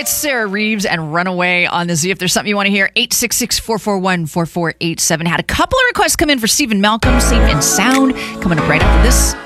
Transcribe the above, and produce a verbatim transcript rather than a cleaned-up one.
It's Sarah Reeves and Runaway on the Z. If there's something you want to hear, eight six six, four four one, four four eight seven. Had a couple of requests come in for Stephen Malcolm, Safe and Sound, coming up right after this.